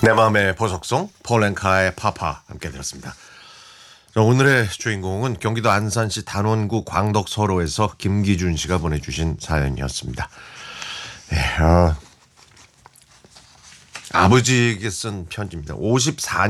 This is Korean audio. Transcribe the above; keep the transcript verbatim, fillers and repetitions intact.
내 마음의 보석송 폴앤카의 파파 함께 들었습니다. 자, 오늘의 주인공은 경기도 안산시 단원구 광덕서로에서 김기준 씨가 보내주신 사연이었습니다. 예, 어, 아버지에게 쓴 편지입니다. 오십사